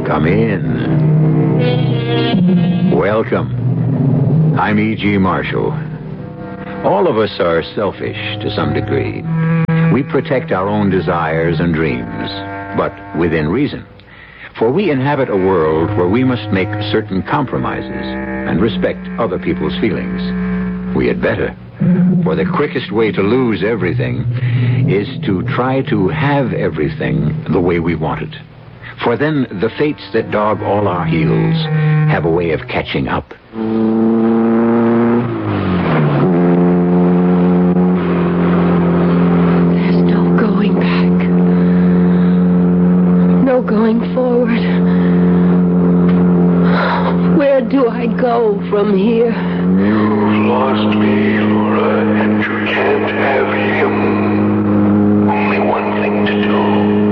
Come in. Welcome. I'm E.G. Marshall. All of us are selfish to some degree. We protect our own desires and dreams, but within reason. For we inhabit a world where we must make certain compromises and respect other people's feelings. We had better. For the quickest way to lose everything is to try to have everything the way we want it. For then the fates that dog all our heels have a way of catching up. There's no going back. No going forward. Where do I go from here? You've lost me, Laura, and you can't have him. Only one thing to do.